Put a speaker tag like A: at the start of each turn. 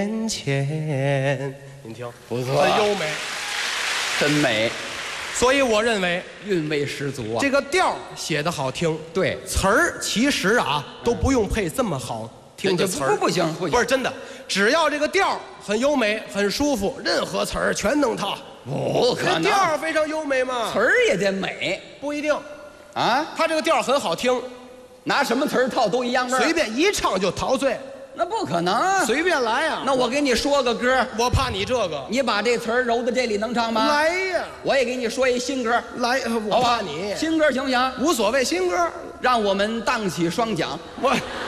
A: 前，您听，
B: 不错，
A: 很优美，
B: 真美，
A: 所以我认为
B: 韵味十足啊。
A: 这个调写得好听，
B: 对
A: 词儿其实啊都不用配这么好听的词儿，
B: 不行不行，
A: 不是真的，只要这个调很优美、很舒服，任何词儿全能套。
B: 不可能，
A: 调非常优美嘛，
B: 词儿也得美
A: 不一定
B: 啊。
A: 他这个调很好听，
B: 拿什么词儿套都一样味儿，
A: 随便一唱就陶醉，
B: 那不可能，
A: 随便来呀。
B: 那我给你说个歌，
A: 我怕你这个，
B: 你把这词儿揉到这里能唱吗？
A: 来呀，
B: 我也给你说一新歌，
A: 来，我怕你
B: 新歌行不行？
A: 无所谓，新歌，
B: 让我们荡起双桨。
A: 我。